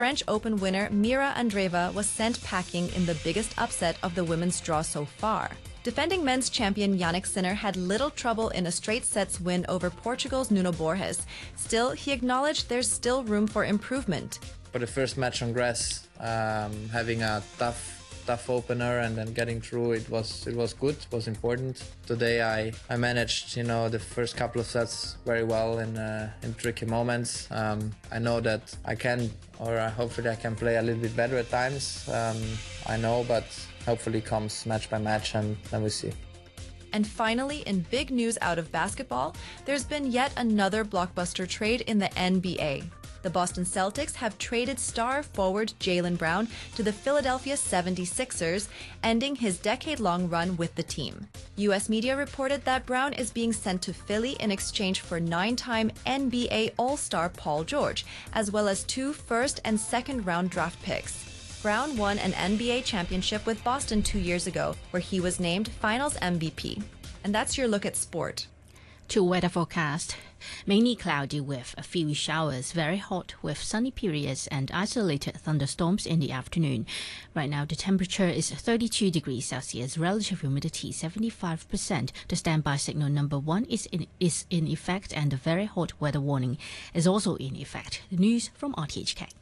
French Open winner Mira Andreeva was sent packing in the biggest upset of the women's draw so far. Defending men's champion Jannik Sinner had little trouble in a straight sets win over Portugal's Nuno Borges. Still, he acknowledged there's still room for improvement. For the first match on grass, having a tough opener and then getting through, it was good, it was important. Today I managed the first couple of sets very well in tricky moments. I know that I can, or hopefully I can play a little bit better at times. I know, but hopefully comes match by match and then we see. And finally, in big news out of basketball, there's been yet another blockbuster trade in the NBA. The Boston Celtics have traded star forward Jaylen Brown to the Philadelphia 76ers, ending his decade-long run with the team. U.S. media reported that Brown is being sent to Philly in exchange for 9-time NBA All-Star Paul George, as well as 2 first- and second-round draft picks. Brown won an NBA championship with Boston 2 years ago, where he was named Finals MVP. And that's your look at sport. To weather forecast. Mainly cloudy with a few showers, very hot with sunny periods and isolated thunderstorms in the afternoon. Right now the temperature is 32 degrees Celsius, relative humidity 75%. The standby signal number 1 is in effect and the very hot weather warning is also in effect. The news from RTHK.